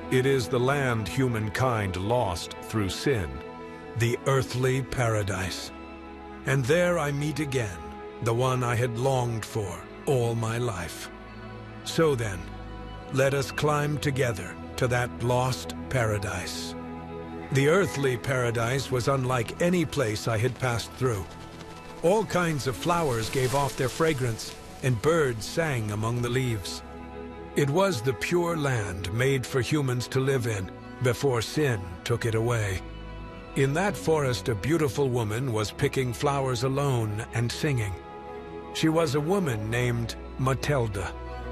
It is the land humankind lost through sin, the earthly paradise. And there I meet again, the one I had longed for all my life. So then, let us climb together to that lost paradise. The earthly paradise was unlike any place I had passed through. All kinds of flowers gave off their fragrance, and birds sang among the leaves. It was the pure land made for humans to live in before sin took it away. In that forest, a beautiful woman was picking flowers alone and singing. She was a woman named Matilda.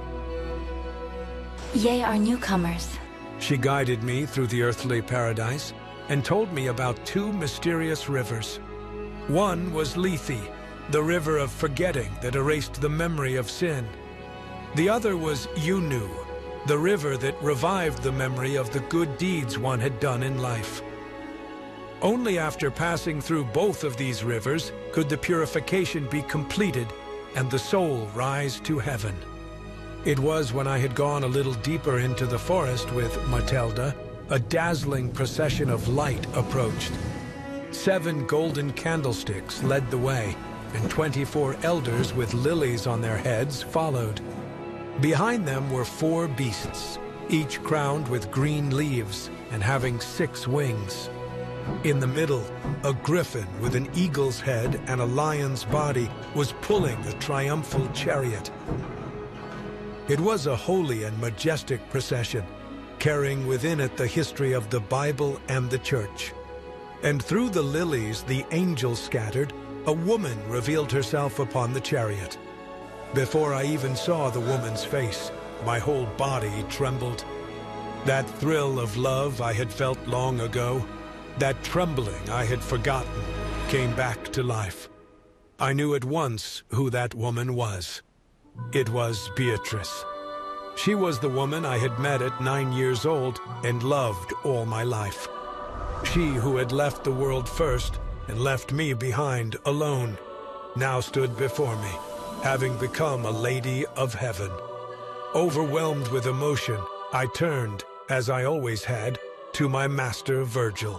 Ye are newcomers. She guided me through the earthly paradise and told me about two mysterious rivers. One was Lethe, the river of forgetting that erased the memory of sin. The other was Yunu, the river that revived the memory of the good deeds one had done in life. Only after passing through both of these rivers could the purification be completed and the soul rise to heaven. It was when I had gone a little deeper into the forest with Matilda, a dazzling procession of light approached. 7 golden candlesticks led the way, and 24 elders with lilies on their heads followed. Behind them were 4 beasts, each crowned with green leaves and having 6 wings. In the middle, a griffin with an eagle's head and a lion's body was pulling the triumphal chariot. It was a holy and majestic procession, carrying within it the history of the Bible and the Church. And through the lilies the angels scattered, a woman revealed herself upon the chariot. Before I even saw the woman's face, my whole body trembled. That thrill of love I had felt long ago, that trembling I had forgotten, came back to life. I knew at once who that woman was. It was Beatrice. She was the woman I had met at 9 years old and loved all my life. She who had left the world first and left me behind alone, now stood before me, having become a lady of heaven. Overwhelmed with emotion, I turned, as I always had, to my master Virgil.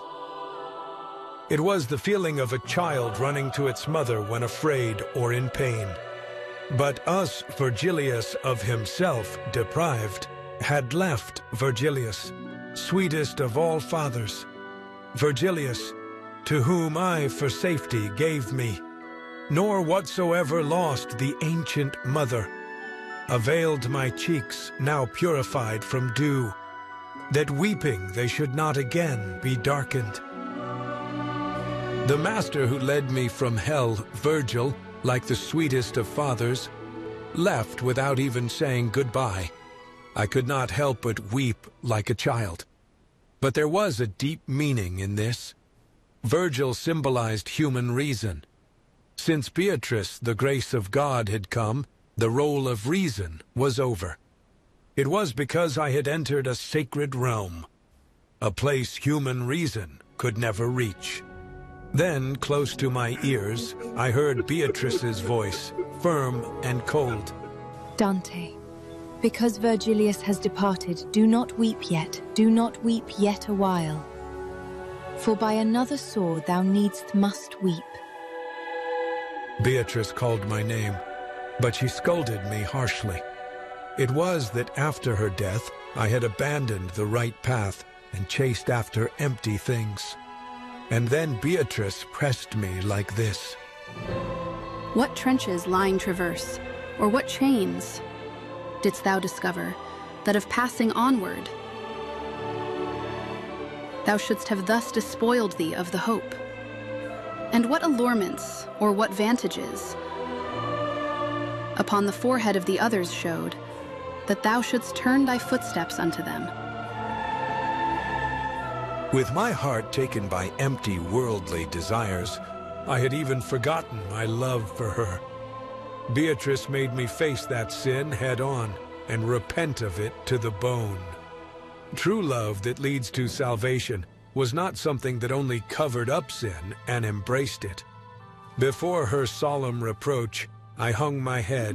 It was the feeling of a child running to its mother when afraid or in pain. But us, Virgilius of himself deprived, had left Virgilius, sweetest of all fathers. Virgilius, to whom I for safety gave me, nor whatsoever lost the ancient mother, availed my cheeks, now purified from dew, that weeping they should not again be darkened. The master who led me from hell, Virgil, like the sweetest of fathers, left without even saying goodbye. I could not help but weep like a child. But there was a deep meaning in this. Virgil symbolized human reason. Since Beatrice, the grace of God, had come, the role of reason was over. It was because I had entered a sacred realm, a place human reason could never reach. Then, close to my ears, I heard Beatrice's voice, firm and cold. Dante, because Virgilius has departed, do not weep yet, do not weep yet a while. For by another sword thou needst must weep. Beatrice called my name, but she scolded me harshly. It was that after her death, I had abandoned the right path and chased after empty things. And then Beatrice pressed me like this. What trenches lying traverse, or what chains didst thou discover, that of passing onward thou shouldst have thus despoiled thee of the hope? And what allurements, or what vantages upon the forehead of the others showed, that thou shouldst turn thy footsteps unto them? With my heart taken by empty worldly desires, I had even forgotten my love for her. Beatrice made me face that sin head-on and repent of it to the bone. True love that leads to salvation was not something that only covered up sin and embraced it. Before her solemn reproach, I hung my head